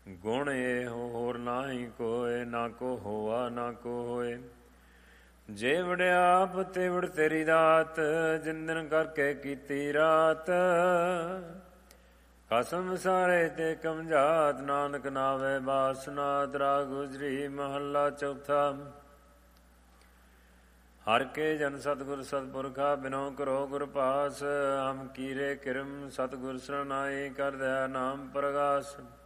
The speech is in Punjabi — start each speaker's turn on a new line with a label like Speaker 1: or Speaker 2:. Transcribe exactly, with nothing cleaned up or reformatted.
Speaker 1: ਗੁਣ ਇਹੋ ਹੋਰ ਨਾਹੀ ਕੋਇ, ਨਾ ਕੋ ਹੋਆ ਨਾ ਕੋ ਹੋਏ। ਜੇ ਵੜਿਆਪ ਤੇ ਵੜ ਤੇਰੀ ਦਾਤ, ਜਿਨ ਦਿਨ ਕਰਕੇ ਕੀਤੀ ਰਾਤ। ਕਸਮ ਸਾਰੇ ਤੇ ਕਮਜਾਤ, ਨਾਨਕ ਨਾਵੇ ਬਾਸਨਾਤ। ਰਾਗ ਗੁਜਰੀ ਮਹੱਲਾ ਚੌਥਾ। ਹਰ ਕੇ ਜਨ ਸਤਿਗੁਰ ਸਤਿਪੁਰਖਾ, ਬਿਨੋ ਕਰੋ ਗੁਰ ਪਾਸ। ਹਮ ਕੀਰੇ ਕਿਰਮ ਸਤਿਗੁਰ ਸਰਨਾਈ, ਕਰ ਦਇਆ ਨਾਮ ਪ੍ਰਗਾਸ।